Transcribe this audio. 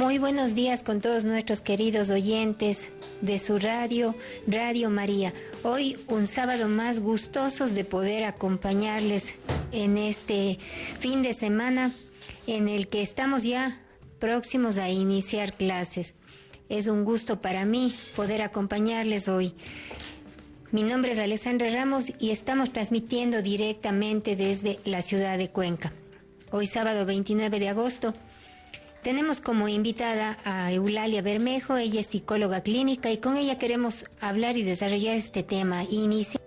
Muy buenos días con todos nuestros queridos oyentes de su radio, Radio María. Hoy un sábado más gustosos de poder acompañarles en este fin de semana en el que estamos ya próximos a iniciar clases. Es un gusto para mí poder acompañarles hoy. Mi nombre es Alessandra Ramos y estamos transmitiendo directamente desde la ciudad de Cuenca. Hoy sábado 29 de agosto tenemos como invitada a Eulalia Bermejo. Ella es psicóloga clínica y con ella queremos hablar y desarrollar este tema. Iniciar